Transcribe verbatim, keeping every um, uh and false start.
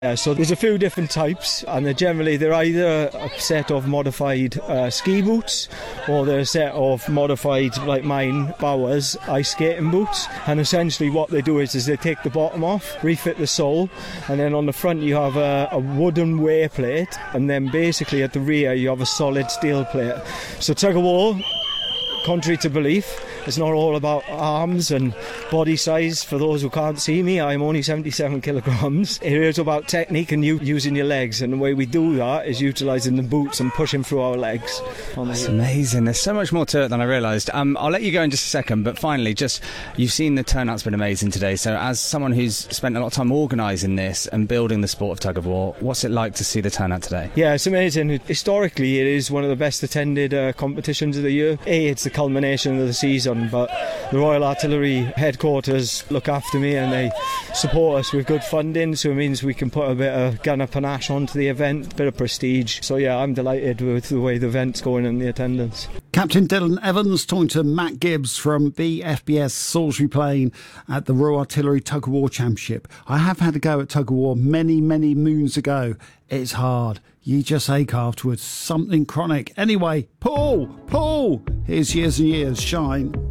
Yeah, so there's a few different types, and they're generally they're either a set of modified uh, ski boots, or they're a set of modified, like mine, Bowers ice skating boots. And essentially what they do is, is they take the bottom off, refit the sole, and then on the front you have a, a wooden wear plate, and then basically at the rear you have a solid steel plate. So tug of war, contrary to belief, it's not all about arms and body size. For those who can't see me, I'm only seventy-seven kilograms. It is about technique and you using your legs, and the way we do that is utilising the boots and pushing through our legs. That's amazing. There's so much more to it than I realised. Um, I'll let you go in just a second, but finally, just you've seen the turnout's been amazing today. So as someone who's spent a lot of time organising this and building the sport of tug of war, what's it like to see the turnout today? Yeah, it's amazing. Historically, it is one of the best attended uh, competitions of the year. A, it's the culmination of the season, but the Royal Artillery headquarters look after me and they support us with good funding, so it means we can put a bit of gunner panache onto the event, a bit of prestige. So yeah, I'm delighted with the way the event's going and the attendance. Captain Dylan Evans talking to Matt Gibbs from the F B S Salisbury Plain at the Royal Artillery Tug of War Championship. I have had a go at tug of war many, many moons ago. It's hard. You just ache afterwards. Something chronic. Anyway, Paul, Paul, here's Years and Years, Shine.